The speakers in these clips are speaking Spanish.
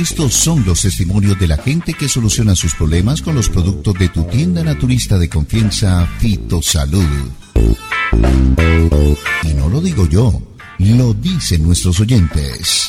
Estos son los testimonios de la gente que soluciona sus problemas con los productos de tu tienda naturista de confianza, Fitosalud. Y no lo digo yo, lo dicen nuestros oyentes.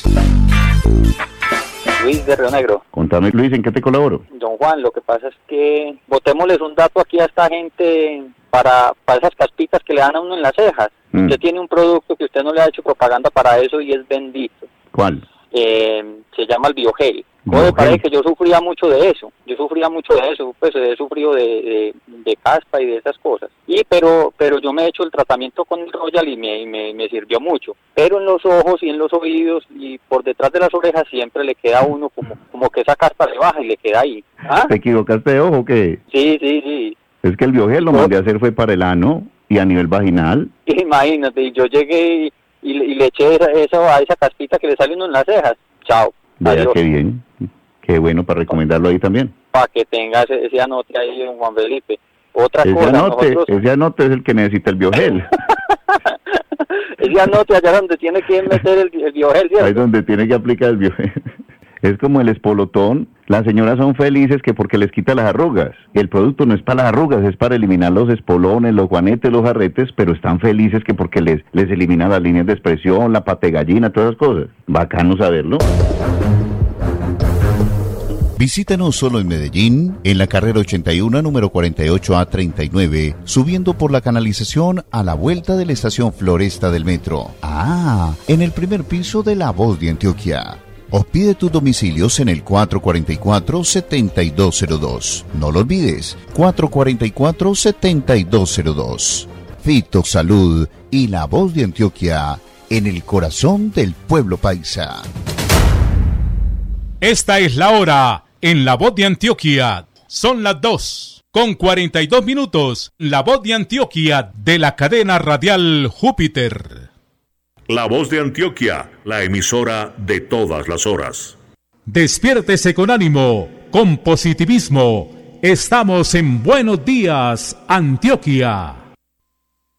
Luis de Río Negro. Contame, Luis, ¿en qué te colaboro? Don Juan, lo que pasa es que botémosles un dato aquí a esta gente para esas caspitas que le dan a uno en las cejas. Usted tiene un producto que usted no le ha hecho propaganda para eso y es bendito. ¿Cuál? Se llama el Biogel. Biogel. Me parece que yo sufría mucho de eso, pues he sufrido de caspa y de esas cosas. Pero yo me he hecho el tratamiento con el Royal y me sirvió mucho. Pero en los ojos y en los oídos y por detrás de las orejas siempre le queda a uno como que esa caspa le baja y le queda ahí. ¿Ah? ¿Te equivocaste de ojo o qué? Sí. Es que el Biogel lo mandé a hacer fue para el ano y a nivel vaginal. Imagínate, yo llegué y le eché eso a esa caspita que le sale uno en las cejas. Chao. Vaya, Adiós. qué bien. Qué bueno para recomendarlo ahí también. Para que tenga ese anote ahí, don Juan Felipe. Otra Ese cosa, anote es el que necesita el Biogel. Ese anote allá donde tiene que meter el Biogel, ¿cierto? Ahí donde tiene que aplicar el Biogel. Es como el espolotón. Las señoras son felices que porque les quita las arrugas. El producto no es para las arrugas, es para eliminar los espolones, los juanetes, los jarretes, pero están felices que porque les elimina las líneas de expresión, la pategallina, todas esas cosas. Bacano saberlo. Visítanos solo en Medellín, en la carrera 81, número 48A39, subiendo por la canalización a la vuelta de la estación Floresta del metro. En el primer piso de La Voz de Antioquia. O pide tus domicilios en el 444-7202. No lo olvides, 444-7202. Fitosalud y La Voz de Antioquia, en el corazón del pueblo paisa. Esta es la hora en La Voz de Antioquia. Son las 2:42. La Voz de Antioquia de la cadena radial Júpiter. La Voz de Antioquia, la emisora de todas las horas. Despiértese con ánimo, con positivismo. Estamos en Buenos Días, Antioquia.